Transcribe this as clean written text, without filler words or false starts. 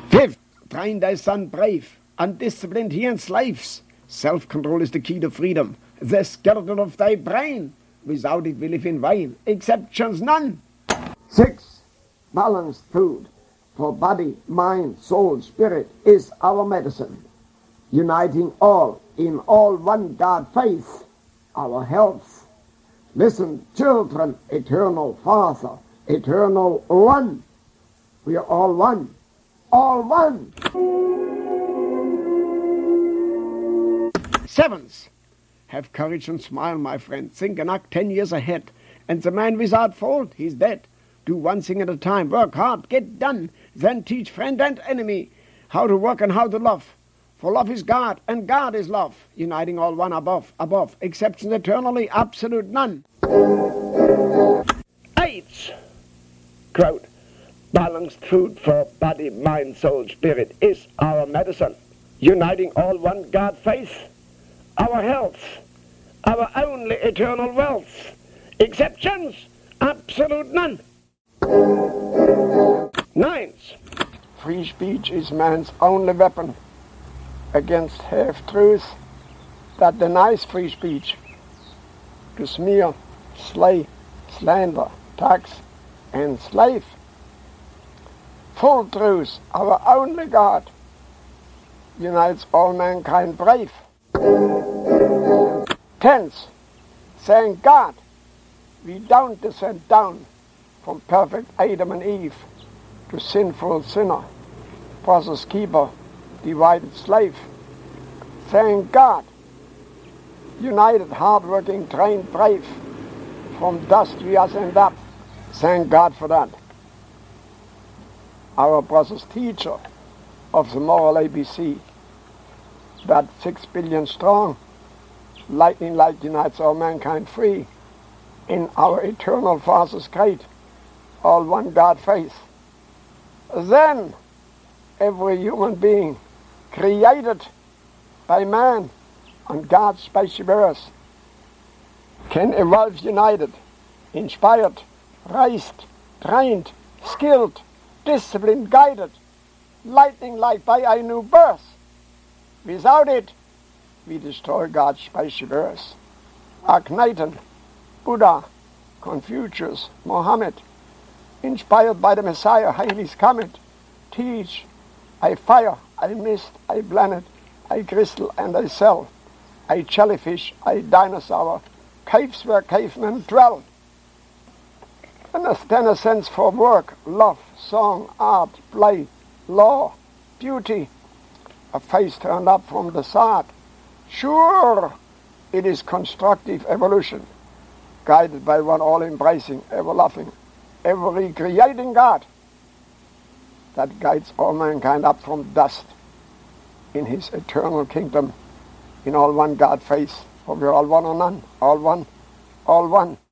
Fifth, train thy son brave. Undisciplined he enslaves. Self-control is the key to freedom. The skeleton of thy brain. Without it we live in vain. Exceptions none. 6. Balanced food for body, mind, soul, spirit is our medicine. Uniting all in all one God faith, our health. Listen, children, eternal Father, eternal One. We are all one. All one. 7th, have courage and smile, my friend. Think and act 10 years ahead. And the man without fault, he's dead. Do one thing at a time. Work hard, get done. Then teach friend and enemy how to work and how to love. For love is God, and God is love. Uniting all one above. Exceptions eternally, absolute none. 8th, quote, balanced food for body, mind, soul, spirit is our medicine. Uniting all one God faith, our health, our only eternal wealth. Exceptions, absolute none. 9th, free speech is man's only weapon against half-truths that denies free speech, to smear, slay, slander, tax, and slave. Full truth, our only God, unites all mankind brave. 10th, thank God we don't descend down from perfect Adam and Eve to sinful sinner, process keeper, divided slave. Thank God, united, hard-working, trained, brave, from dust we ascend up. Thank God for that. Our brother's teacher of the moral ABC, that 6 billion strong, lightning light unites all mankind free in our eternal Father's great, all one God faith. Then every human being created by man on God's spaceship earth can evolve united, inspired, raised, trained, skilled, disciplined, guided, lightning like by a new birth. Without it, we destroy God's spaceship earth. Akhenaten, Buddha, Confucius, Mohammed, inspired by the Messiah, Halley's Comet, teach a fire, a mist, a planet, a crystal and a cell, a jellyfish, a dinosaur, caves where cavemen dwell. Then a sense for work, love, song, art, play, law, beauty, a face turned up from the sod. Sure, it is constructive evolution, guided by one all-embracing, ever-loving, ever-recreating God that guides all mankind up from dust in his eternal kingdom in all one God faith. For we are all one or none, all one, all one.